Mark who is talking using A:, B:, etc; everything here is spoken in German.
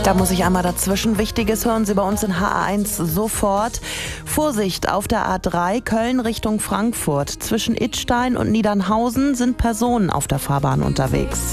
A: Da muss ich einmal dazwischen. Wichtiges hören Sie bei uns in HR1 sofort. Vorsicht auf der A3 Köln Richtung Frankfurt. Zwischen Idstein und Niedernhausen sind Personen auf der Fahrbahn unterwegs.